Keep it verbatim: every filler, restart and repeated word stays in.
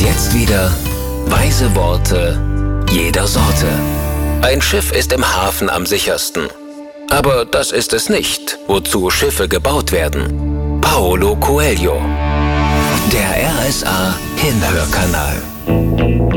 jetzt wieder weise Worte jeder Sorte. Ein Schiff ist im Hafen am sichersten. Aber das ist es nicht, wozu Schiffe gebaut werden. Paulo Coelho. Der R S A Hinhörkanal.